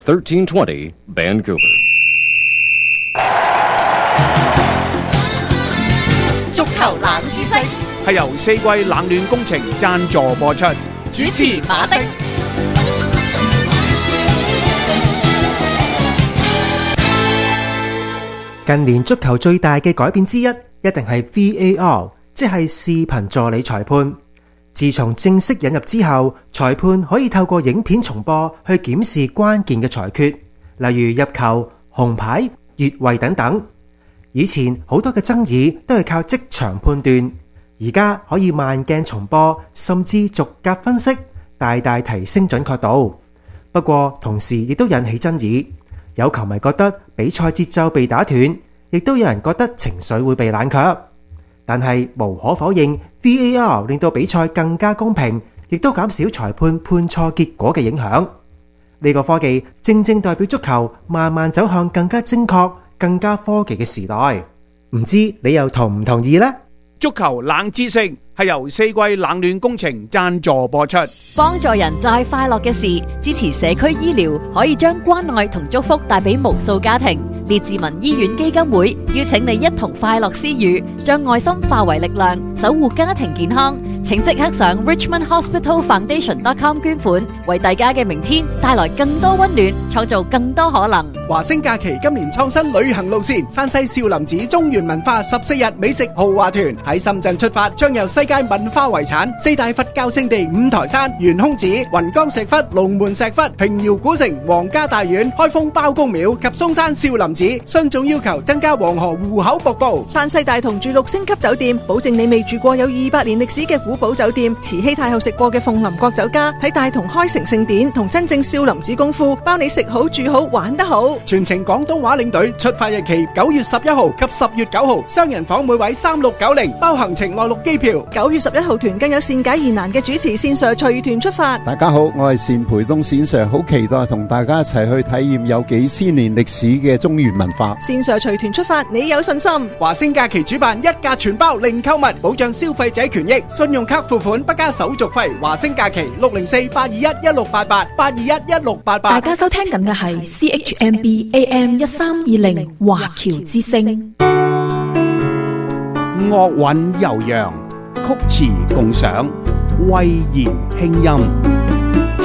1320 Vancouver。 足球冷知識係由四季冷暖工程贊助播出， 主持馬丁。 近年足球最大嘅改變之一，一定係 VAR， 即係視頻助理裁判。自從正式引入之後，裁判可以透過影片重播去檢視關鍵嘅裁決，例如入球、紅牌、越位等等。以前好多嘅爭議都係靠即場判斷，而家可以慢鏡重播，甚至逐格分析，大大提升準確度。不過同時亦都引起爭議，有球迷覺得比賽節奏被打斷，亦都有人覺得情緒會被冷卻。但係無可否認， VAR 令到比賽更加公平，亦都減少裁判判錯結果嘅影響。呢個科技正正代表足球慢慢走向更加精確、更加科技嘅時代。唔知你又同唔同意呢？ 足球冷知識係由四季冷暖工程贊助播出。 幫助人就係快樂嘅事，支持社區醫療，可以將關愛同祝福帶俾無數家庭。列治文醫院基金會邀請你一同快樂施予，將愛心化為力量，守護家庭健康。請即刻上 richmondhospitalfoundation.com 捐款，為大家嘅明天帶來更多溫暖，創造更多可能。 華星假期今年創新旅行路線，山西少林寺中原文化14日美食豪華團喺深圳出發，將由世界文化遺產、四大佛教聖地五台山、懸空寺、雲岡石窟、龍門石窟、平遙古城、皇家大院、開封包公廟及嵩山少林寺。雙總要求增加黃河湖口瀑布。 山西大同住6星級酒店，保證你未住過有200年歷史嘅古堡酒店。慈禧太后食過嘅鳳林國酒家，睇大同開城聖典同真正少林寺功夫，包你食好住好玩得好。 全程廣東話領隊，出發日期9月11號及10月9號，雙人房每位3690，包行程內陸機票。 9月11號團更有善解疑難嘅主持線上隨團出發。 大家好，我係單培東線上，好期待同大家一齊去體驗有幾千年歷史嘅中原文化。 線上隨團出發，你有信心？ 華星假期主辦一價全包零購物，保障消費者權益，信用卡付款不加手續費。華星假期604-821-1688，821-1688。 大家收聽緊嘅係 CHMB AM 1320華僑之聲。 樂韻悠揚，曲詞共賞，蔚然輕音。